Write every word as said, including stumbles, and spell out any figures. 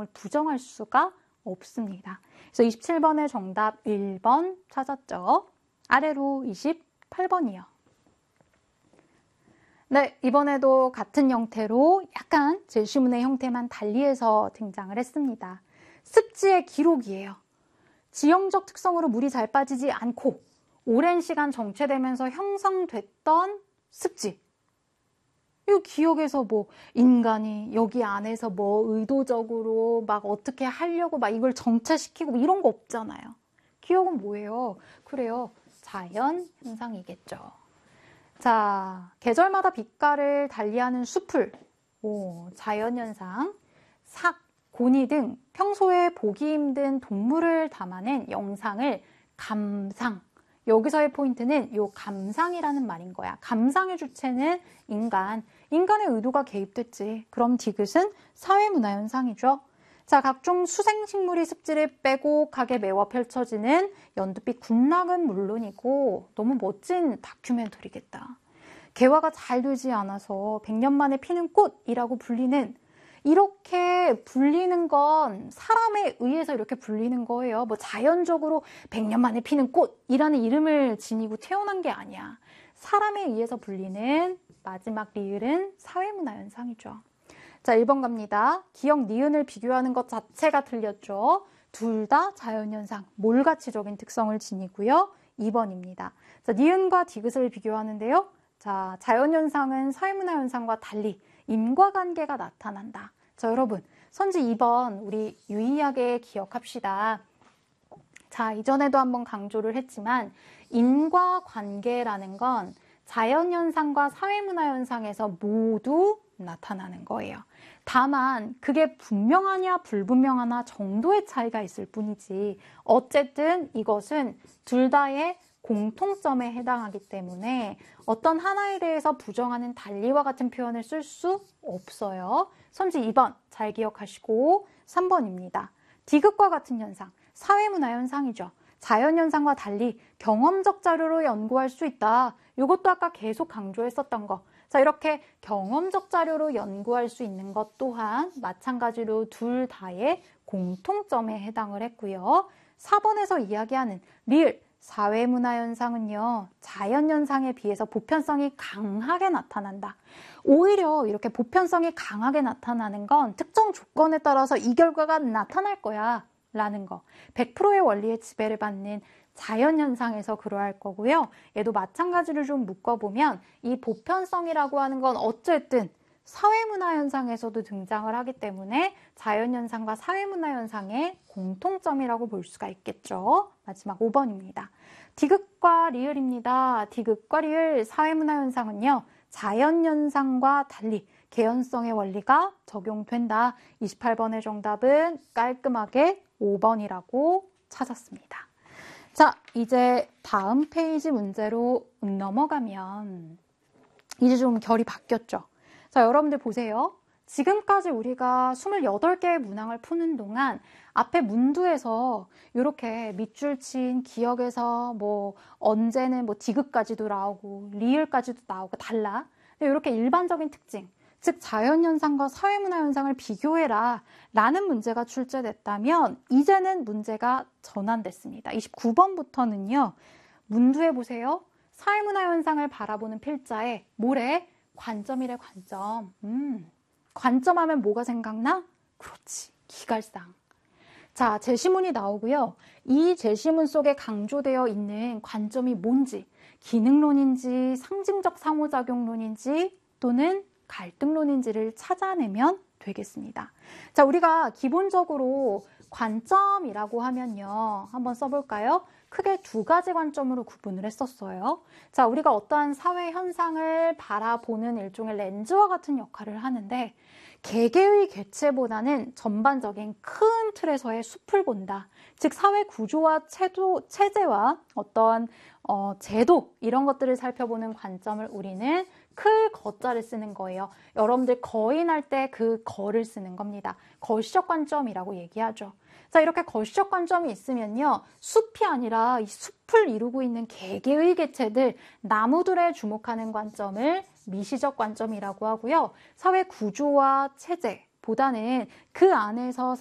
특성을 부정할 수가 없습니다. 그래서 이십칠 번의 정답 일 번 찾았죠. 아래로 이십팔 번이요. 네, 이번에도 같은 형태로 약간 제시문의 형태만 달리해서 등장을 했습니다. 습지의 기록이에요. 지형적 특성으로 물이 잘 빠지지 않고 오랜 시간 정체되면서 형성됐던 습지. 이 기억에서 뭐 인간이 여기 안에서 뭐 의도적으로 막 어떻게 하려고 막 이걸 정체시키고 이런 거 없잖아요. 기억은 뭐예요? 그래요. 자연 현상이겠죠. 자, 계절마다 빛깔을 달리하는 숲을, 오, 자연 현상, 삭, 고니 등 평소에 보기 힘든 동물을 담아낸 영상을 감상. 여기서의 포인트는 요 감상이라는 말인 거야. 감상의 주체는 인간. 인간의 의도가 개입됐지. 그럼 디귿은 사회문화현상이죠. 자, 각종 수생식물이 습지를 빼곡하게 메워 펼쳐지는 연두빛 군락은 물론이고 너무 멋진 다큐멘터리겠다. 개화가 잘 되지 않아서 백 년 만에 피는 꽃이라고 불리는, 이렇게 불리는 건 사람에 의해서 이렇게 불리는 거예요. 뭐 자연적으로 백 년 만에 피는 꽃이라는 이름을 지니고 태어난 게 아니야. 사람에 의해서 불리는 마지막 리을은 사회문화현상이죠. 자, 일 번 갑니다. 기역, 니은을 비교하는 것 자체가 틀렸죠. 둘 다 자연현상, 몰가치적인 특성을 지니고요. 이 번입니다. 자, 니은과 디귿을 비교하는데요. 자, 자연현상은 사회문화현상과 달리 인과관계가 나타난다. 자, 여러분, 선지 이 번 우리 유의하게 기억합시다. 자, 이전에도 한번 강조를 했지만 인과관계라는 건 자연현상과 사회문화현상에서 모두 나타나는 거예요. 다만 그게 분명하냐 불분명하나 정도의 차이가 있을 뿐이지 어쨌든 이것은 둘 다의 공통점에 해당하기 때문에 어떤 하나에 대해서 부정하는 달리와 같은 표현을 쓸 수 없어요. 선지 이 번 잘 기억하시고 삼 번입니다. 디귿과 같은 현상, 사회문화현상이죠. 자연현상과 달리 경험적 자료로 연구할 수 있다. 이것도 아까 계속 강조했었던 거. 자, 이렇게 경험적 자료로 연구할 수 있는 것 또한 마찬가지로 둘 다의 공통점에 해당을 했고요. 사 번에서 이야기하는 리을, 사회문화현상은요, 자연현상에 비해서 보편성이 강하게 나타난다. 오히려 이렇게 보편성이 강하게 나타나는 건 특정 조건에 따라서 이 결과가 나타날 거야 라는 거. 백 퍼센트의 원리에 지배를 받는 자연현상에서 그러할 거고요. 얘도 마찬가지로 좀 묶어보면 이 보편성이라고 하는 건 어쨌든 사회문화현상에서도 등장을 하기 때문에 자연현상과 사회문화현상의 공통점이라고 볼 수가 있겠죠. 마지막 오 번입니다. 디귿과 리을입니다. 디귿과 리을, 사회문화현상은요. 자연현상과 달리 개연성의 원리가 적용된다. 이십팔 번의 정답은 깔끔하게 오 번이라고 찾았습니다. 자, 이제 다음 페이지 문제로 넘어가면 이제 좀 결이 바뀌었죠. 자, 여러분들 보세요. 지금까지 우리가 이십팔 개의 문항을 푸는 동안 앞에 문두에서 이렇게 밑줄 친 기역에서 뭐 언제는 뭐 디귿까지도 나오고 리을까지도 나오고 달라. 이렇게 일반적인 특징, 즉 자연현상과 사회문화현상을 비교해라 라는 문제가 출제됐다면 이제는 문제가 전환됐습니다. 이십구 번부터는요. 문두에 보세요. 사회문화현상을 바라보는 필자에 뭐래? 관점이래, 관점. 음, 관점하면 뭐가 생각나? 그렇지, 기갈상. 자, 제시문이 나오고요. 이 제시문 속에 강조되어 있는 관점이 뭔지, 기능론인지 상징적 상호작용론인지 또는 갈등론인지를 찾아내면 되겠습니다. 자, 우리가 기본적으로 관점이라고 하면요. 한번 써볼까요? 크게 두 가지 관점으로 구분을 했었어요. 자, 우리가 어떠한 사회 현상을 바라보는 일종의 렌즈와 같은 역할을 하는데 개개의 개체보다는 전반적인 큰 틀에서의 숲을 본다. 즉 사회 구조와 체도, 체제와 어떤 어, 제도 이런 것들을 살펴보는 관점을 우리는 클 거자를 쓰는 거예요. 여러분들 거인할 때 그 거를 쓰는 겁니다. 거시적 관점이라고 얘기하죠. 자, 이렇게 거시적 관점이 있으면요. 숲이 아니라 이 숲을 이루고 있는 개개의 개체들, 나무들에 주목하는 관점을 미시적 관점이라고 하고요. 사회 구조와 체제보다는 그 안에서